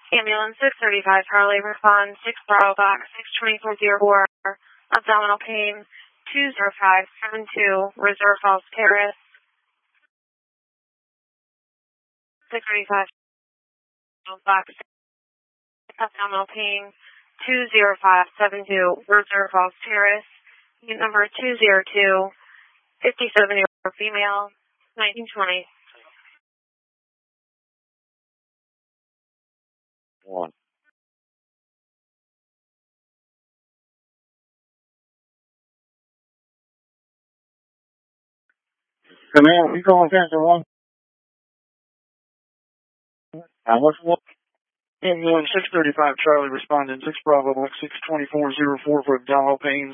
Ambulance 635, Charlie, respond 6 Bravo Box 62404, abdominal pain 20572, Reserve Falls Terrace. 635, Box abdominal pain 20572, Reserve Falls Terrace. Unit number 202, 57-year-old female, 1920. 1. Command, you calling Cancer 1? How much more? Ambulance 635, Charlie, responding 6 Bravo Box 62404 for abdominal pains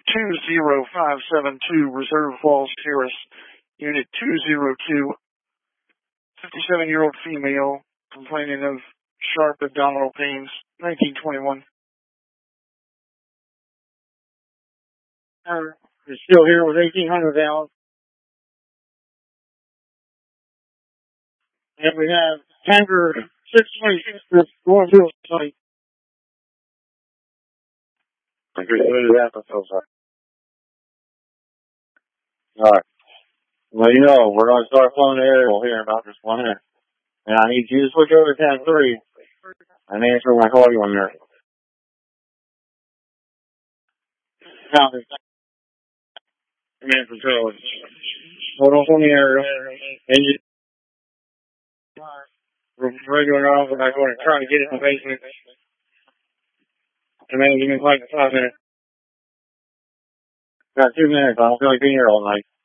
20572, Reserve Falls Terrace. Unit 202, 57-year-old female, complaining of sharp abdominal pains, 1921. You're still here with 1800 gallons. And we have tanker 626 that's going to the site. I just really have to feel sorry. Alright. Well, you know, we're going to start flowing the aerial here in about just 1 minute. And I need you to switch over to tab 3 and answer when I call you on there. Copy. Command control. Hold on from the aerial. Engine. Regular off, and I'm going to try to get it in the basement. Command, give me like 5 minutes. Got 2 minutes. I don't feel like being here all night.